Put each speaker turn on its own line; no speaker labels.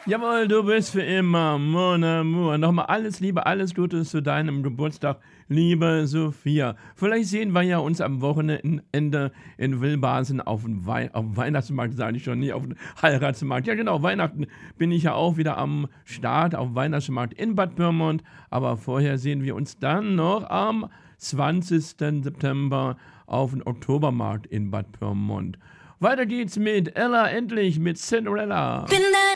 Jawohl, du bist für immer mon amour. Nochmal alles Liebe, alles Gute zu deinem Geburtstag, liebe Sophia. Vielleicht sehen wir ja uns am Wochenende in Wilbasen auf dem Weihnachtsmarkt, sage ich schon, nie auf dem Heiratsmarkt. Ja genau, Weihnachten bin ich ja auch wieder am Start auf dem Weihnachtsmarkt in Bad Pyrmont. Aber vorher sehen wir uns dann noch am 20. September auf dem Oktobermarkt in Bad Pyrmont. Weiter geht's mit Ella endlich mit Cinderella.
Bin